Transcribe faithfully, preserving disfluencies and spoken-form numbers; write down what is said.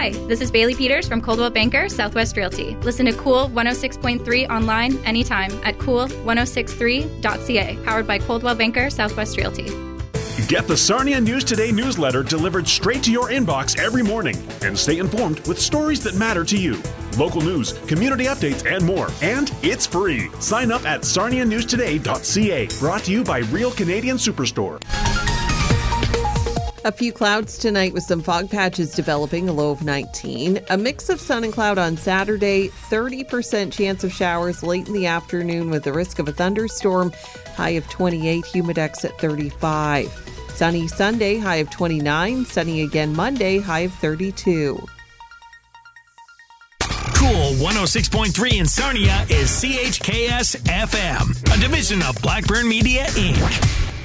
Hi, this is Bailey Peters from Coldwell Banker Southwest Realty. Listen to Cool one oh six point three online anytime at cool ten sixty-three dot c a. Powered by Coldwell Banker Southwest Realty. Get the Sarnia News Today newsletter delivered straight to your inbox every morning and stay informed with stories that matter to you. Local news, community updates, and more. And it's free. Sign up at sarnia news today dot c a. Brought to you by Real Canadian Superstore. A few clouds tonight with some fog patches developing, a low of nineteen. A mix of sun and cloud on Saturday, thirty percent chance of showers late in the afternoon with the risk of a thunderstorm, high of twenty-eight, humidex at thirty-five. Sunny Sunday, high of twenty-nine. Sunny again Monday, high of thirty-two. Cool one oh six point three in Sarnia is C H K S F M, a division of Blackburn Media, Incorporated.